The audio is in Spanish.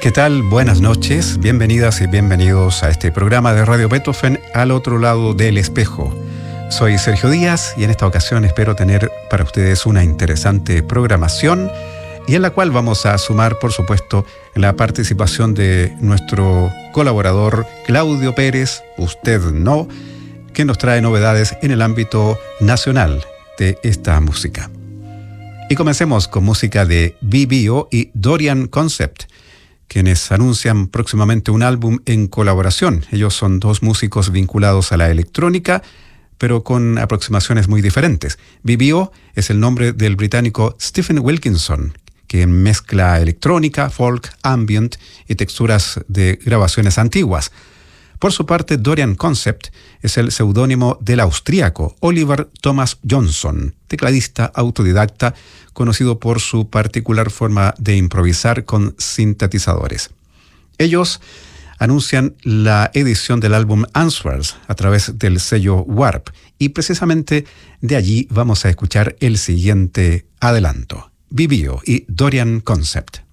¿Qué tal? Buenas noches, bienvenidas y bienvenidos a este programa de Radio Beethoven Al Otro Lado del Espejo. Soy Sergio Díaz y en esta ocasión espero tener para ustedes una interesante programación y en la cual vamos a sumar, por supuesto, la participación de nuestro colaborador Claudio Pérez, usted no, que nos trae novedades en el ámbito nacional de esta música. Y comencemos con música de BBO y Dorian Concept, quienes anuncian próximamente un álbum en colaboración. Ellos son dos músicos vinculados a la electrónica, pero con aproximaciones muy diferentes. BBO es el nombre del británico Stephen Wilkinson, que mezcla electrónica, folk, ambient y texturas de grabaciones antiguas. Por su parte, Dorian Concept es el seudónimo del austríaco Oliver Thomas Johnson, tecladista autodidacta, conocido por su particular forma de improvisar con sintetizadores. Ellos anuncian la edición del álbum Answers a través del sello Warp, y precisamente de allí vamos a escuchar el siguiente adelanto: BBO y Dorian Concept.